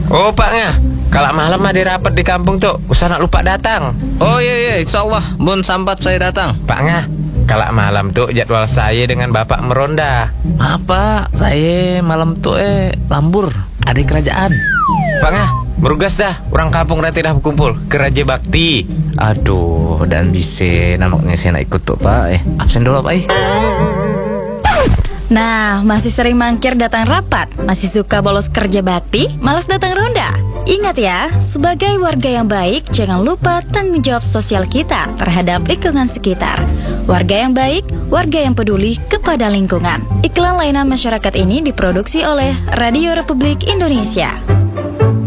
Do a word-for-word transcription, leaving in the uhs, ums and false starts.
Oh Pak Ngah, kalau malam ada rapat di kampung tuh, usah nak lupa datang. Oh iya iya, insya Allah mun sampat saya datang. Pak Ngah, kalau malam tuh jadwal saya dengan Bapak meronda. Apa? Saya malam tuh eh lambur, ada kerajaan. Pak Ngah, merugas dah, orang kampung nanti dah berkumpul ke Raja Bakti. Aduh, dan bisa nampaknya saya nak ikut tuh Pak. Eh, absen dulu Pak eh. Nah, masih sering mangkir datang rapat, masih suka bolos kerja bakti, malas datang ronda. Ingat ya, sebagai warga yang baik, jangan lupa tanggung jawab sosial kita terhadap lingkungan sekitar. Warga yang baik, warga yang peduli kepada lingkungan. Iklan layanan masyarakat ini diproduksi oleh Radio Republik Indonesia.